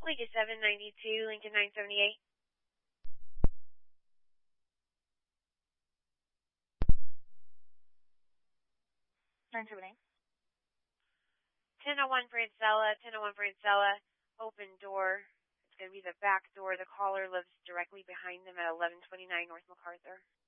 Lincoln 792, Lincoln 978. $978. 1001 Francella, 1001 Francella, open door. It's going to be the back door. The caller lives directly behind them at 1129 North MacArthur.